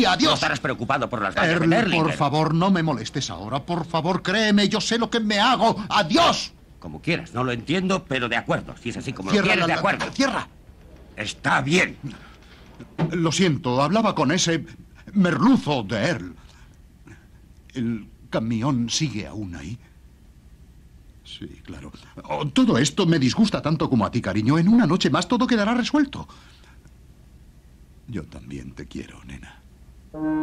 día. Adiós. No estarás preocupado por las vallas de Earl, por favor, no me molestes ahora. Por favor, créeme, yo sé lo que me hago. ¡Adiós! Como quieras, no lo entiendo, pero de acuerdo. Si es así como Cierra lo quieres, de acuerdo. ¡Cierra! Está bien. Lo siento, hablaba con ese merluzo de Earl. ¿El camión sigue aún ahí? Sí, claro. Oh, todo esto me disgusta tanto como a ti, cariño. En una noche más todo quedará resuelto. Yo también te quiero, nena.